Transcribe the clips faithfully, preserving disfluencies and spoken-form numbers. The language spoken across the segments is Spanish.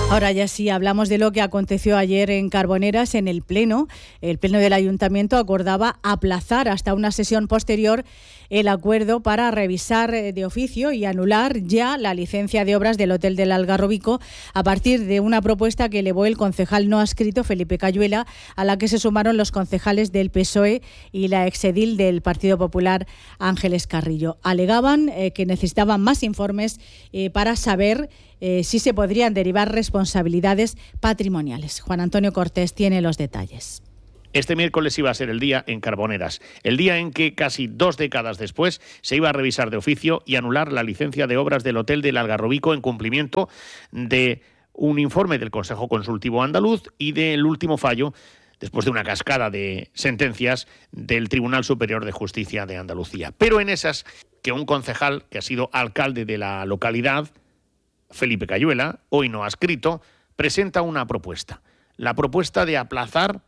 Ahora ya sí, hablamos de lo que aconteció ayer en Carboneras en el Pleno. El Pleno del Ayuntamiento acordaba aplazar hasta una sesión posterior el acuerdo para revisar de oficio y anular ya la licencia de obras del Hotel del Algarrobico a partir de una propuesta que elevó el concejal no adscrito Felipe Cayuela, a la que se sumaron los concejales del P S O E y la exedil del Partido Popular Ángeles Carrillo. Alegaban eh, que necesitaban más informes eh, para saber Eh, si se podrían derivar responsabilidades patrimoniales. Juan Antonio Cortés tiene los detalles. Este miércoles iba a ser el día en Carboneras, el día en que casi dos décadas después se iba a revisar de oficio y anular la licencia de obras del Hotel del Algarrobico en cumplimiento de un informe del Consejo Consultivo Andaluz y del último fallo, después de una cascada de sentencias del Tribunal Superior de Justicia de Andalucía. Pero en esas que un concejal que ha sido alcalde de la localidad, Felipe Cayuela, hoy no adscrito, presenta una propuesta. La propuesta de aplazar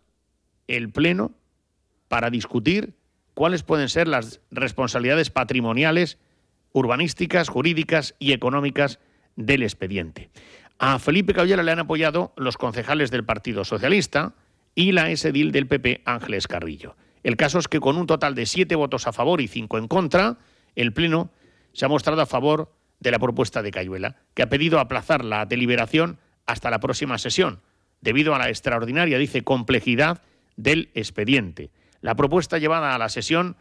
el Pleno para discutir cuáles pueden ser las responsabilidades patrimoniales, urbanísticas, jurídicas y económicas del expediente. A Felipe Cayuela le han apoyado los concejales del Partido Socialista y la exedil del P P, Ángeles Carrillo. El caso es que con un total de siete votos a favor y cinco en contra, el Pleno se ha mostrado a favor de la propuesta de Cayuela, que ha pedido aplazar la deliberación hasta la próxima sesión, debido a la extraordinaria, dice, complejidad del expediente. La propuesta llevada a la sesión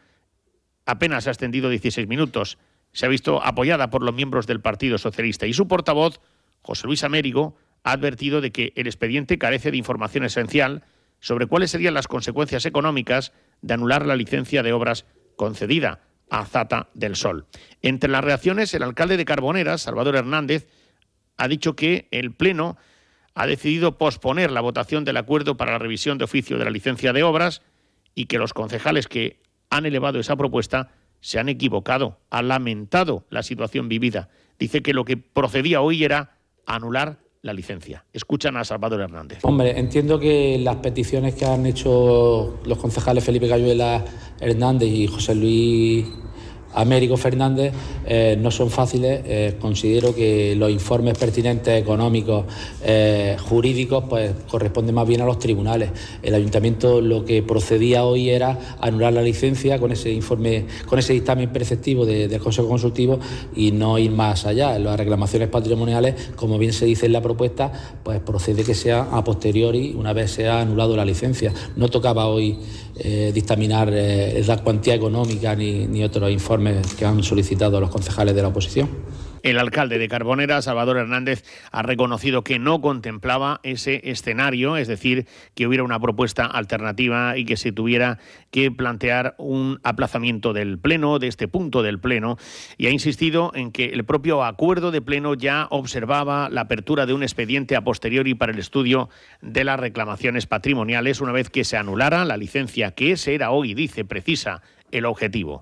apenas ha extendido dieciséis minutos. Se ha visto apoyada por los miembros del Partido Socialista y su portavoz, José Luis Amérigo, ha advertido de que el expediente carece de información esencial sobre cuáles serían las consecuencias económicas de anular la licencia de obras concedida a Zata del Sol. Entre las reacciones, el alcalde de Carboneras, Salvador Hernández, ha dicho que el Pleno ha decidido posponer la votación del acuerdo para la revisión de oficio de la licencia de obras y que los concejales que han elevado esa propuesta se han equivocado, ha lamentado la situación vivida. Dice que lo que procedía hoy era anular la licencia. Escuchan a Salvador Hernández. Hombre, entiendo que las peticiones que han hecho los concejales Felipe Cayuela Hernández y José Luis Américo Fernández eh, no son fáciles. Eh, considero que los informes pertinentes económicos, eh, jurídicos, pues corresponden más bien a los tribunales. El ayuntamiento lo que procedía hoy era anular la licencia con ese informe, con ese dictamen preceptivo de, del Consejo Consultivo y no ir más allá. En las reclamaciones patrimoniales, como bien se dice en la propuesta, pues procede que sea a posteriori, una vez se ha anulado la licencia. No tocaba hoy eh, dictaminar eh, la cuantía económica ni, ni otros informes que han solicitado los concejales de la oposición. El alcalde de Carboneras, Salvador Hernández, ha reconocido que no contemplaba ese escenario, es decir, que hubiera una propuesta alternativa y que se tuviera que plantear un aplazamiento del Pleno, de este punto del Pleno, y ha insistido en que el propio acuerdo de Pleno ya observaba la apertura de un expediente a posteriori para el estudio de las reclamaciones patrimoniales una vez que se anulara la licencia, que ese era hoy, dice, precisa, el objetivo.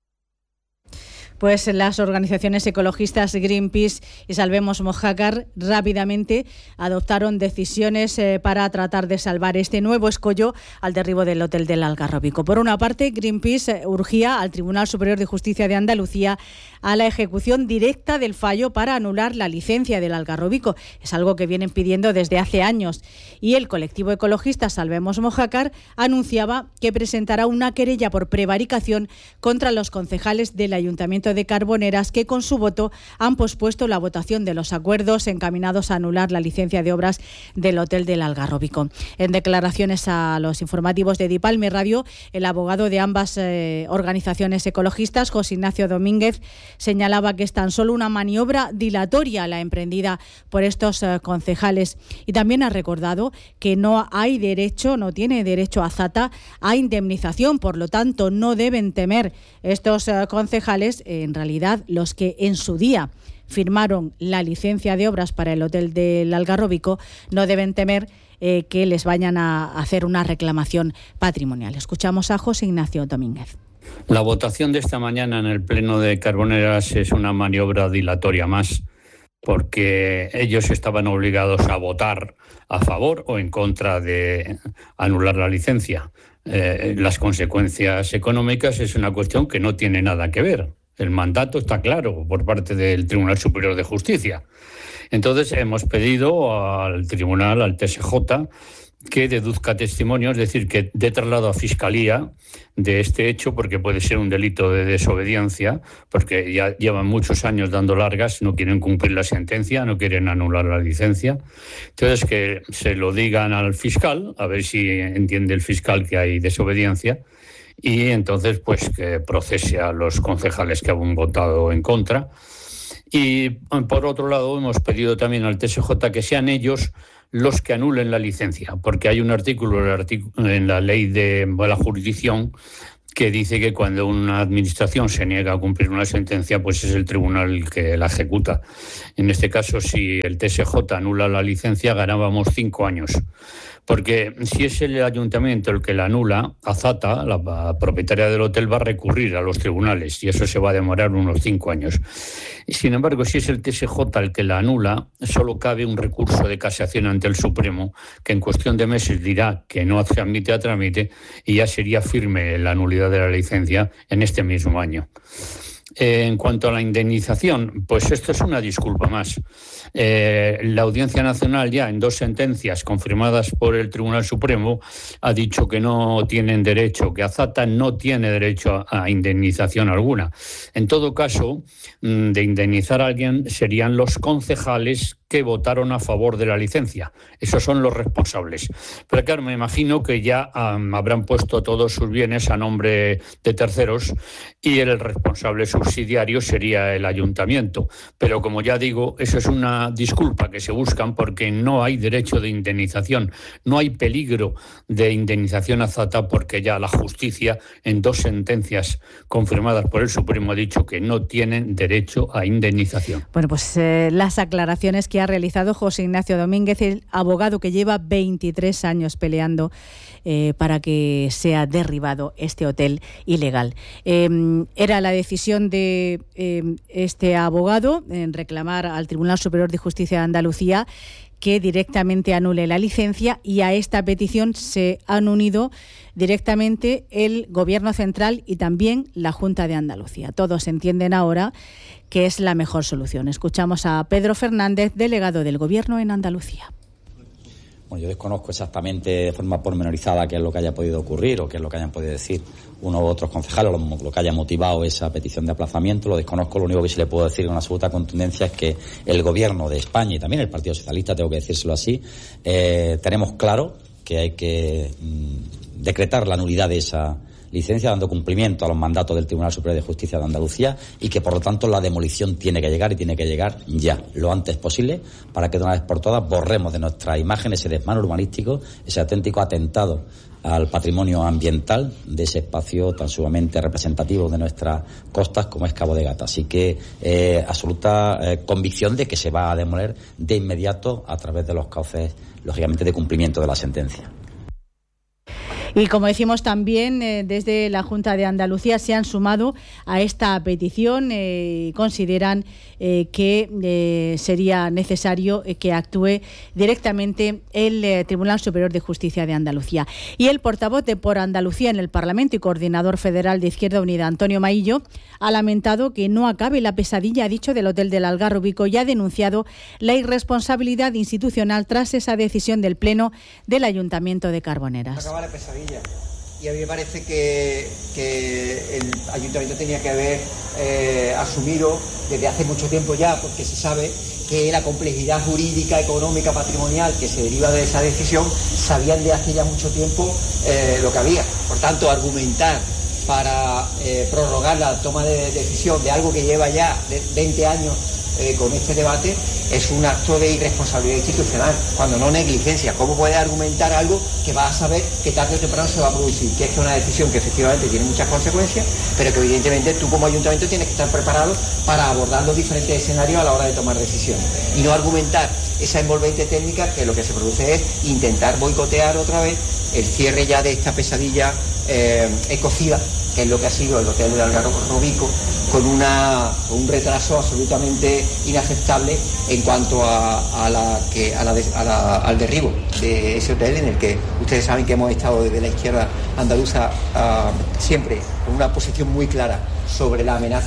Pues las organizaciones ecologistas Greenpeace y Salvemos Mojácar rápidamente adoptaron decisiones eh, para tratar de salvar este nuevo escollo al derribo del Hotel del Algarrobico. Por una parte, Greenpeace eh, urgía al Tribunal Superior de Justicia de Andalucía a la ejecución directa del fallo para anular la licencia del Algarrobico. Es algo que vienen pidiendo desde hace años. Y el colectivo ecologista Salvemos Mojácar anunciaba que presentará una querella por prevaricación contra los concejales del Ayuntamiento de Carboneras que con su voto han pospuesto la votación de los acuerdos encaminados a anular la licencia de obras del Hotel del Algarrobico. En declaraciones a los informativos de Dipalme Radio, el abogado de ambas eh, organizaciones ecologistas, José Ignacio Domínguez, señalaba que es tan solo una maniobra dilatoria la emprendida por estos eh, concejales y también ha recordado que no hay derecho, no tiene derecho a Zata a indemnización, por lo tanto no deben temer estos eh, concejales, en realidad los que en su día firmaron la licencia de obras para el Hotel del Algarrobico, no deben temer eh, que les vayan a hacer una reclamación patrimonial. Escuchamos a José Ignacio Domínguez. La votación de esta mañana en el Pleno de Carboneras es una maniobra dilatoria más, porque ellos estaban obligados a votar a favor o en contra de anular la licencia. Eh, las consecuencias económicas es una cuestión que no tiene nada que ver. El mandato está claro por parte del Tribunal Superior de Justicia. Entonces hemos pedido al Tribunal, al T S J, que deduzca testimonio, es decir, que dé traslado a Fiscalía de este hecho, porque puede ser un delito de desobediencia, porque ya llevan muchos años dando largas, no quieren cumplir la sentencia, no quieren anular la licencia. Entonces, que se lo digan al fiscal, a ver si entiende el fiscal que hay desobediencia, y entonces pues que procese a los concejales que han votado en contra. Y por otro lado hemos pedido también al T S J que sean ellos los que anulen la licencia, porque hay un artículo en la ley de la jurisdicción que dice que cuando una administración se niega a cumplir una sentencia, pues es el tribunal el que la ejecuta. En este caso, si el T S J anula la licencia, ganábamos cinco años. Porque si es el ayuntamiento el que la anula, Azata, la propietaria del hotel, va a recurrir a los tribunales y eso se va a demorar unos cinco años. Sin embargo, si es el T S J el que la anula, solo cabe un recurso de casación ante el Supremo, que en cuestión de meses dirá que no se admite a trámite y ya sería firme la nulidad de la licencia en este mismo año. Eh, en cuanto a la indemnización, pues esto es una disculpa más. Eh, la Audiencia Nacional ya en dos sentencias confirmadas por el Tribunal Supremo ha dicho que no tienen derecho, que Azata no tiene derecho a, a indemnización alguna. En todo caso, de indemnizar a alguien serían los concejales que votaron a favor de la licencia. Esos son los responsables. Pero claro, me imagino que ya um, habrán puesto todos sus bienes a nombre de terceros y el responsable subsidiario sería el ayuntamiento. Pero como ya digo, eso es una disculpa que se buscan porque no hay derecho de indemnización. No hay peligro de indemnización a Azata porque ya la justicia en dos sentencias confirmadas por el Supremo ha dicho que no tienen derecho a indemnización. Bueno, pues eh, las aclaraciones que ha realizado José Ignacio Domínguez, el abogado que lleva veintitrés años peleando eh, para que sea derribado este hotel ilegal. Eh, era la decisión de eh, este abogado en reclamar al Tribunal Superior de Justicia de Andalucía que directamente anule la licencia, y a esta petición se han unido directamente el Gobierno Central y también la Junta de Andalucía. Todos entienden ahora que es la mejor solución. Escuchamos a Pedro Fernández, delegado del Gobierno en Andalucía. Bueno, yo desconozco exactamente de forma pormenorizada qué es lo que haya podido ocurrir o qué es lo que hayan podido decir unos u otros concejales, lo, lo que haya motivado esa petición de aplazamiento, lo desconozco. Lo único que sí le puedo decir con absoluta contundencia es que el Gobierno de España y también el Partido Socialista, tengo que decírselo así, eh, tenemos claro que hay que mmm, decretar la nulidad de esa licencia, dando cumplimiento a los mandatos del Tribunal Superior de Justicia de Andalucía, y que por lo tanto la demolición tiene que llegar y tiene que llegar ya, lo antes posible, para que de una vez por todas borremos de nuestras imágenes ese desmán urbanístico, ese auténtico atentado al patrimonio ambiental de ese espacio tan sumamente representativo de nuestras costas como es Cabo de Gata. Así que eh, absoluta eh, convicción de que se va a demoler de inmediato a través de los cauces, lógicamente, de cumplimiento de la sentencia. Y como decimos también, eh, desde la Junta de Andalucía se han sumado a esta petición y eh, consideran eh, que eh, sería necesario eh, que actúe directamente el eh, Tribunal Superior de Justicia de Andalucía. Y el portavoz de Por Andalucía en el Parlamento y coordinador federal de Izquierda Unida, Antonio Maillo, ha lamentado que no acabe la pesadilla, ha dicho, del hotel del Algarrobico, y ha denunciado la irresponsabilidad institucional tras esa decisión del Pleno del Ayuntamiento de Carboneras. Acaba la pesadilla. Y a mí me parece que, que el ayuntamiento tenía que haber eh, asumido desde hace mucho tiempo ya, porque se sabe que la complejidad jurídica, económica, patrimonial que se deriva de esa decisión, sabían de hace ya mucho tiempo eh, lo que había. Por tanto, argumentar para eh, prorrogar la toma de decisión de algo que lleva ya veinte años Eh, con este debate es un acto de irresponsabilidad institucional, cuando no negligencia. ¿Cómo puedes argumentar algo que vas a saber que tarde o temprano se va a producir? Que es una decisión que efectivamente tiene muchas consecuencias, pero que evidentemente tú como ayuntamiento tienes que estar preparado para abordar los diferentes escenarios a la hora de tomar decisiones. Y no argumentar esa envolvente técnica, que lo que se produce es intentar boicotear otra vez el cierre ya de esta pesadilla eh, ecocida, que es lo que ha sido el hotel del Algarrobico, con una, un retraso absolutamente inaceptable en cuanto a, a la, que, a la, a la, al derribo de ese hotel, en el que ustedes saben que hemos estado desde la izquierda andaluza uh, siempre con una posición muy clara sobre la amenaza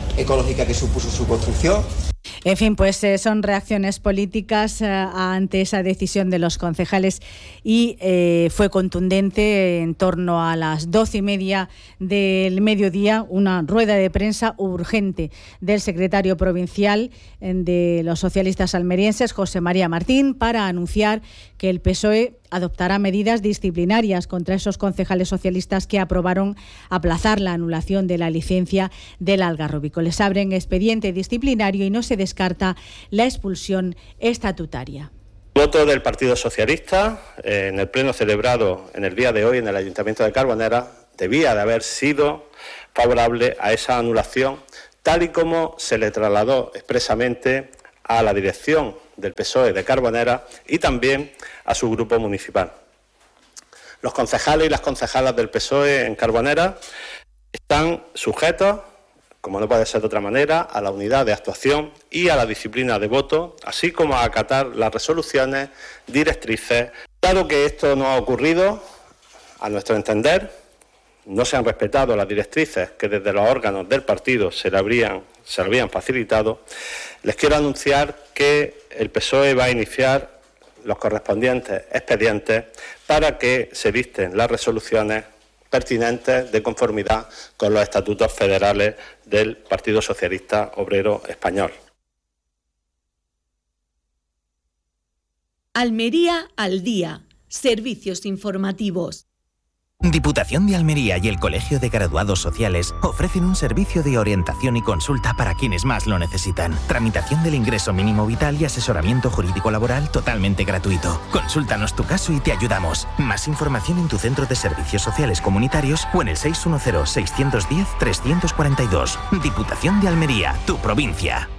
ecológica que supuso su construcción. En fin, pues eh, son reacciones políticas eh, ante esa decisión de los concejales y eh, fue contundente en torno a las doce y media del mediodía, una rueda de prensa urgente del secretario provincial de los socialistas almerienses, José María Martín, para anunciar que el P S O E adoptará medidas disciplinarias contra esos concejales socialistas que aprobaron aplazar la anulación de la licencia del Algarrobico. Les abren expediente disciplinario y no se descarta la expulsión estatutaria. Voto del Partido Socialista eh, en el pleno celebrado en el día de hoy en el Ayuntamiento de Carbonera debía de haber sido favorable a esa anulación, tal y como se le trasladó expresamente a la dirección del P S O E de Carbonera y también a su grupo municipal. Los concejales y las concejalas del P S O E en Carbonera están sujetos, como no puede ser de otra manera, a la unidad de actuación y a la disciplina de voto, así como a acatar las resoluciones, directrices. Dado que esto no ha ocurrido, a nuestro entender, no se han respetado las directrices que desde los órganos del partido se le habrían, se le habían facilitado, les quiero anunciar que el P S O E va a iniciar los correspondientes expedientes para que se dicten las resoluciones pertinentes de conformidad con los estatutos federales del Partido Socialista Obrero Español. Almería al día. Servicios informativos. Diputación de Almería y el Colegio de Graduados Sociales ofrecen un servicio de orientación y consulta para quienes más lo necesitan. Tramitación del ingreso mínimo vital y asesoramiento jurídico laboral totalmente gratuito. Consúltanos tu caso y te ayudamos. Más información en tu centro de servicios sociales comunitarios o en el seis uno cero, seis uno cero, tres cuatro dos. Diputación de Almería, tu provincia.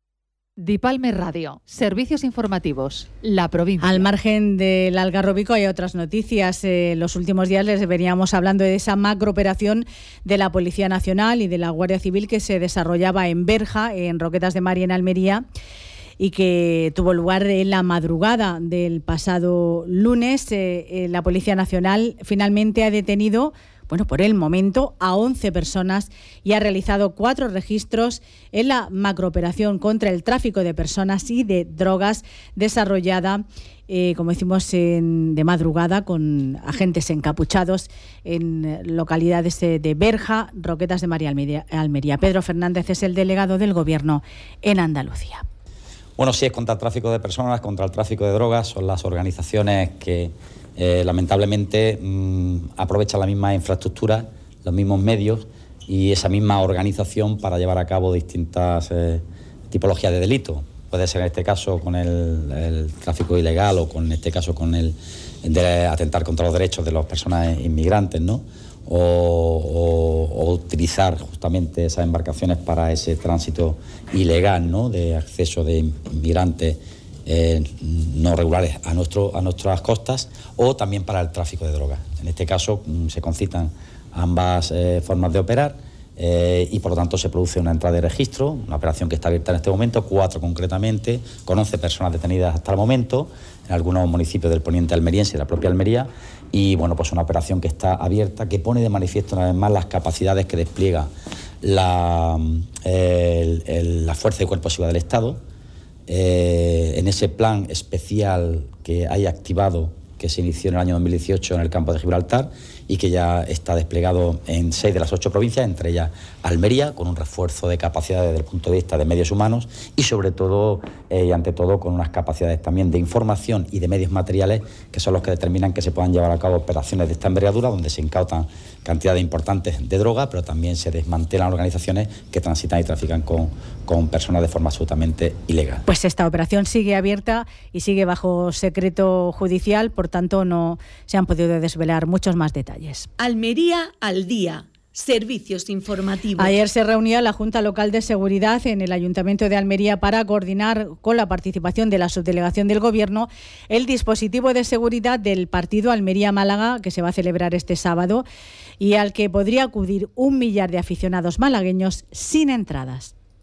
Dipalme Radio, servicios informativos, la provincia. Al margen del Algarrobico hay otras noticias. Eh, los últimos días les veníamos hablando de esa macrooperación de la Policía Nacional y de la Guardia Civil que se desarrollaba en Berja, en Roquetas de Mar y en Almería, y que tuvo lugar en la madrugada del pasado lunes. Eh, eh, la Policía Nacional finalmente ha detenido, bueno, por el momento, a once personas y ha realizado cuatro registros en la macrooperación contra el tráfico de personas y de drogas desarrollada, eh, como decimos, en, de madrugada con agentes encapuchados en localidades de Berja, Roquetas de Mar y Almería. Almería. Pedro Fernández es el delegado del Gobierno en Andalucía. Bueno, sí, es contra el tráfico de personas, contra el tráfico de drogas, son las organizaciones que Eh, lamentablemente mmm, aprovecha la misma infraestructura, los mismos medios y esa misma organización para llevar a cabo distintas eh, tipologías de delitos. Puede ser en este caso con el, el tráfico ilegal o con en este caso con el de atentar contra los derechos de las personas inmigrantes, ¿no? O, o, o utilizar justamente esas embarcaciones para ese tránsito ilegal, ¿no? De acceso de inmigrantes Eh, no regulares a, nuestro, a nuestras costas, o también para el tráfico de drogas. En este caso mm, se concitan ambas eh, formas de operar eh, y por lo tanto se produce una entrada de registro, una operación que está abierta en este momento, cuatro concretamente, con once personas detenidas hasta el momento, en algunos municipios del poniente almeriense y de la propia Almería, y bueno, pues una operación que está abierta, que pone de manifiesto una vez más las capacidades que despliega la, el, el, la Fuerza y Cuerpo de Seguridad del Estado. Eh, en ese plan especial que hay activado, que se inició en el año dos mil dieciocho en el campo de Gibraltar y que ya está desplegado en seis de las ocho provincias, entre ellas Almería, con un refuerzo de capacidades desde el punto de vista de medios humanos y sobre todo eh, y ante todo con unas capacidades también de información y de medios materiales que son los que determinan que se puedan llevar a cabo operaciones de esta envergadura, donde se incautan cantidades importantes de droga, pero también se desmantelan organizaciones que transitan y trafican con, con personas de forma absolutamente ilegal. Pues esta operación sigue abierta y sigue bajo secreto judicial, por tanto no se han podido desvelar muchos más detalles. Almería al día. Servicios informativos. Ayer se reunía la Junta Local de Seguridad en el Ayuntamiento de Almería para coordinar con la participación de la subdelegación del Gobierno el dispositivo de seguridad del partido Almería-Málaga, que se va a celebrar este sábado y al que podría acudir un millar de aficionados malagueños sin entradas.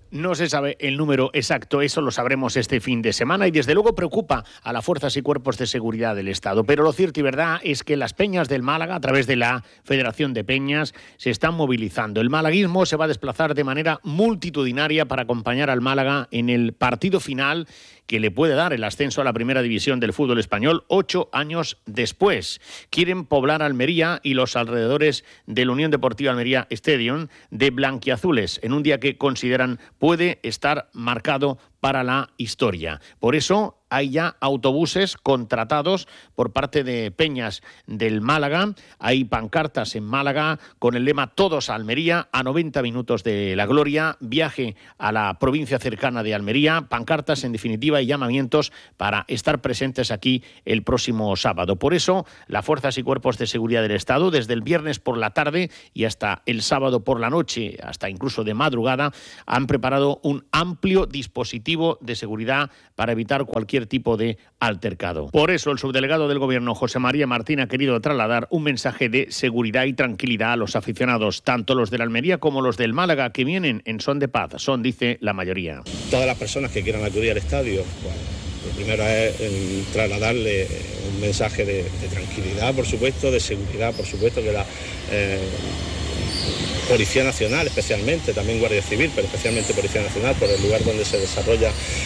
No se sabe el número exacto, eso lo sabremos este fin de semana y desde luego preocupa a las fuerzas y cuerpos de seguridad del Estado. Pero lo cierto y verdad es que las peñas del Málaga, a través de la Federación de Peñas, se están movilizando. El malaguismo se va a desplazar de manera multitudinaria para acompañar al Málaga en el partido final que le puede dar el ascenso a la primera división del fútbol español ocho años después. Quieren poblar Almería y los alrededores del Unión Deportiva Almería Stadium de blanquiazules en un día que consideran puede estar marcado para la historia. Por eso hay ya autobuses contratados por parte de Peñas del Málaga, hay pancartas en Málaga con el lema Todos a Almería, a noventa minutos de la gloria, viaje a la provincia cercana de Almería, pancartas en definitiva y llamamientos para estar presentes aquí el próximo sábado. Por eso, las fuerzas y cuerpos de seguridad del Estado, desde el viernes por la tarde y hasta el sábado por la noche, hasta incluso de madrugada, han preparado un amplio dispositivo de seguridad para evitar cualquier tipo de altercado. Por eso el subdelegado del Gobierno, José María Martín, ha querido trasladar un mensaje de seguridad y tranquilidad a los aficionados, tanto los de la Almería como los del Málaga, que vienen en son de paz. Son, dice, la mayoría. Todas las personas que quieran acudir al estadio, bueno, lo primero es eh, trasladarle un mensaje de, de tranquilidad, por supuesto, de seguridad, por supuesto, que la eh, Policía Nacional, especialmente, también Guardia Civil, pero especialmente Policía Nacional, por el lugar donde se desarrolla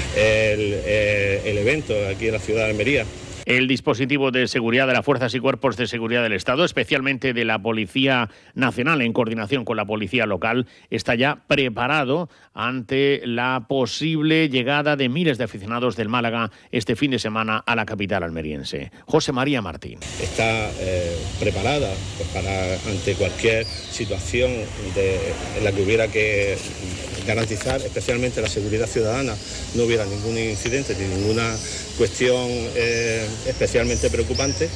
el, eh, el evento aquí en la ciudad de Almería. El dispositivo de seguridad de las fuerzas y cuerpos de seguridad del Estado, especialmente de la Policía Nacional, en coordinación con la Policía Local, está ya preparado ante la posible llegada de miles de aficionados del Málaga este fin de semana a la capital almeriense. José María Martín. Está eh, preparada pues, para ante cualquier situación de, en la que hubiera que garantizar especialmente la seguridad ciudadana, no hubiera ningún incidente ni ninguna cuestión eh, especialmente preocupante.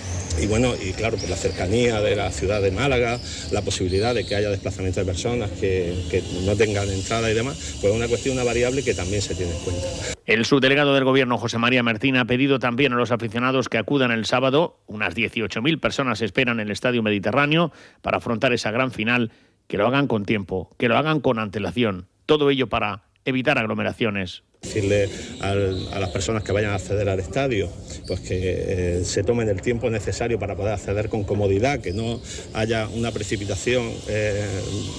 Y bueno, y claro, por la cercanía de la ciudad de Málaga, la posibilidad de que haya desplazamiento de personas que, que no tengan entrada y demás, pues es una cuestión, una variable que también se tiene en cuenta. El subdelegado del Gobierno, José María Martín, ha pedido también a los aficionados que acudan el sábado. Unas dieciocho mil personas esperan en el Estadio Mediterráneo para afrontar esa gran final, que lo hagan con tiempo, que lo hagan con antelación. Todo ello para evitar aglomeraciones. Decirle al, a las personas que vayan a acceder al estadio pues que eh, se tomen el tiempo necesario para poder acceder con comodidad, que no haya una precipitación eh,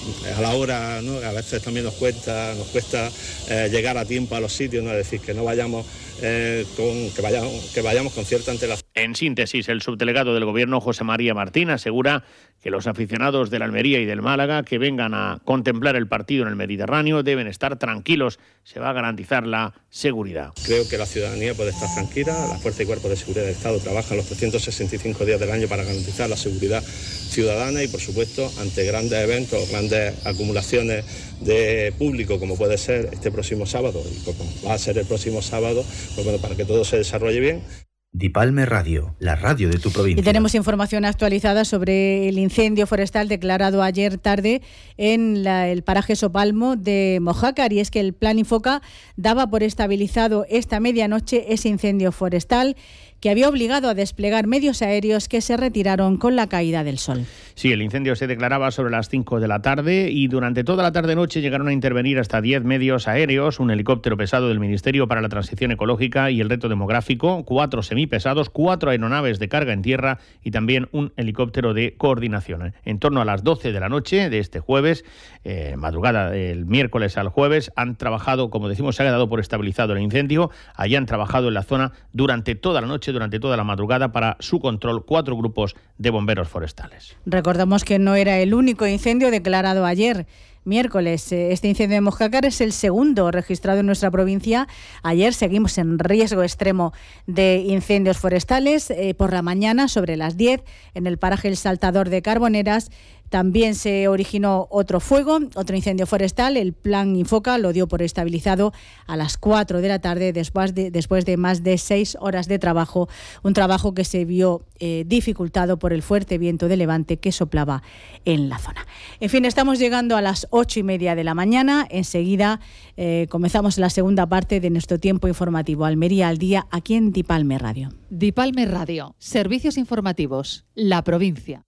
a la hora, ¿no? A veces también nos cuesta, nos cuesta eh, llegar a tiempo a los sitios, ¿no? Es decir, que no vayamos eh, con que vayamos, que vayamos con cierta antelación. En síntesis, el subdelegado del Gobierno, José María Martín, asegura que los aficionados de la Almería y del Málaga que vengan a contemplar el partido en el Mediterráneo deben estar tranquilos, se va a garantizar la seguridad. Creo que la ciudadanía puede estar tranquila, las fuerzas y cuerpos de seguridad del Estado trabajan los trescientos sesenta y cinco días del año para garantizar la seguridad ciudadana y, por supuesto, ante grandes eventos, grandes acumulaciones de público, como puede ser este próximo sábado, y como va a ser el próximo sábado, pues bueno, para que todo se desarrolle bien. Dipalme Radio, la radio de tu provincia. Y tenemos información actualizada sobre el incendio forestal declarado ayer tarde en la, el paraje Sopalmo de Mojácar, y es que el Plan Infoca daba por estabilizado esta medianoche ese incendio forestal que había obligado a desplegar medios aéreos que se retiraron con la caída del sol. Sí, el incendio se declaraba sobre las cinco de la tarde y durante toda la tarde-noche llegaron a intervenir hasta diez medios aéreos, un helicóptero pesado del Ministerio para la Transición Ecológica y el Reto Demográfico, cuatro semipesados, cuatro aeronaves de carga en tierra y también un helicóptero de coordinación. En torno a las doce de la noche de este jueves, eh, madrugada del miércoles al jueves, han trabajado, como decimos, se ha dado por estabilizado el incendio. Allí han trabajado en la zona durante toda la noche, durante toda la madrugada, para su control cuatro grupos de bomberos forestales. Recordamos que no era el único incendio declarado ayer miércoles. Este incendio de Mojácar es el segundo registrado en nuestra provincia. Ayer seguimos en riesgo extremo de incendios forestales. Eh, por la mañana, sobre las diez, en el paraje El Saltador de Carboneras, también se originó otro fuego, otro incendio forestal. El Plan Infoca lo dio por estabilizado a las cuatro de la tarde después de, después de más de seis horas de trabajo, un trabajo que se vio eh, dificultado por el fuerte viento de levante que soplaba en la zona. En fin, estamos llegando a las ocho y media de la mañana. Enseguida eh, comenzamos la segunda parte de nuestro tiempo informativo Almería al día, aquí en Dipalme Radio. Dipalme Radio, servicios informativos, la provincia.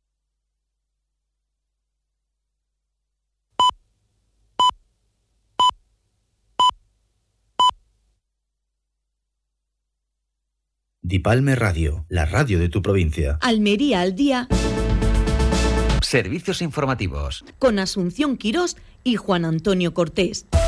Dipalme Radio, la radio de tu provincia. Almería al día. Servicios informativos. Con Asunción Quirós y Juan Antonio Cortés.